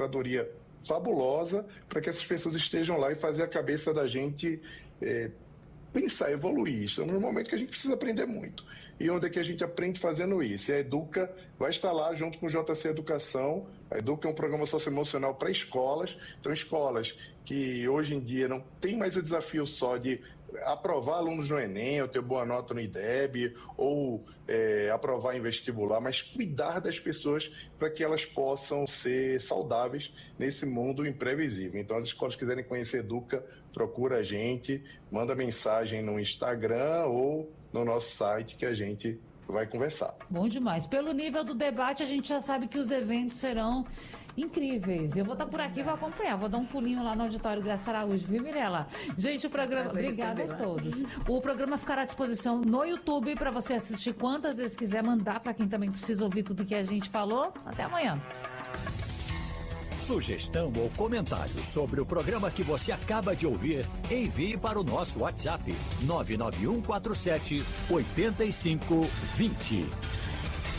curadoria fabulosa para que essas pessoas estejam lá e fazer a cabeça da gente pensar, evoluir. Estamos num momento que a gente precisa aprender muito. E onde é que a gente aprende fazendo isso? E a Educa vai estar lá junto com o JC Educação. A Educa é um programa socioemocional para escolas. Então, escolas que hoje em dia não tem mais o desafio só de aprovar alunos no Enem, ou ter boa nota no IDEB, ou aprovar em vestibular, mas cuidar das pessoas para que elas possam ser saudáveis nesse mundo imprevisível. Então, as escolas que quiserem conhecer Educa, procura a gente, manda mensagem no Instagram ou no nosso site que a gente vai conversar. Bom demais. Pelo nível do debate, a gente já sabe que os eventos serão incríveis. Eu vou estar por aqui, vou acompanhar. Vou dar um pulinho lá no auditório Graça Araújo, viu, Mirella? Gente, o programa... Obrigada a todos. O programa ficará à disposição no YouTube para você assistir quantas vezes quiser, mandar para quem também precisa ouvir tudo que a gente falou. Até amanhã. Sugestão ou comentário sobre o programa que você acaba de ouvir, envie para o nosso WhatsApp 99147 8520.